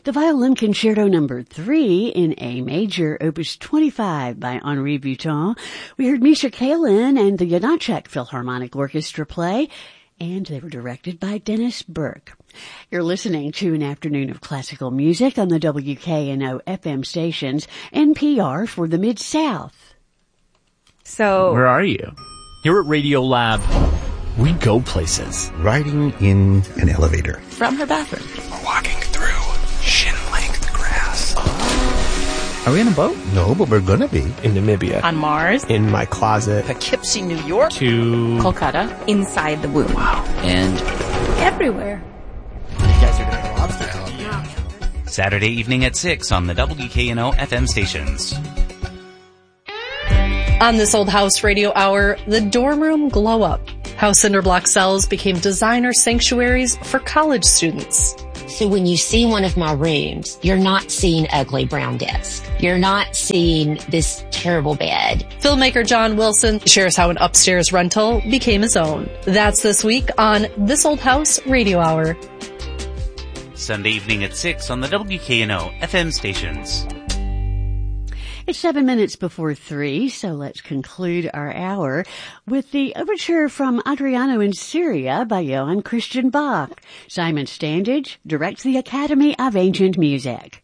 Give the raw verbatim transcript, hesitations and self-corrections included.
the Violin Concerto number three in A major, opus twenty-five by Henri Bouton. We heard Misha Kalin and the Janacek Philharmonic Orchestra play, and they were directed by Dennis Burke. You're listening to an afternoon of classical music on the W K N O F M stations, N P R for the Mid-South. So, where are you? Here at Radio Lab, we go places. Riding in an elevator. From her bathroom. We're walking through shin-length grass. Are we in a boat? No, but we're gonna be. In Namibia. On Mars. In my closet. Poughkeepsie, New York. To Kolkata. Inside the womb. Wow. And everywhere. You guys are doing a lobster tail. Saturday evening at six on the W K N O F M stations. On This Old House Radio Hour, the dorm room glow up. How cinderblock cells became designer sanctuaries for college students. So when you see one of my rooms, you're not seeing ugly brown desk. You're not seeing this terrible bed. Filmmaker John Wilson shares how an upstairs rental became his own. That's this week on This Old House Radio Hour. Sunday evening at six on the W K N O F M stations. It's seven minutes before three, so let's conclude our hour with the overture from Adriano in Syria by Johann Christian Bach. Simon Standage directs the Academy of Ancient Music.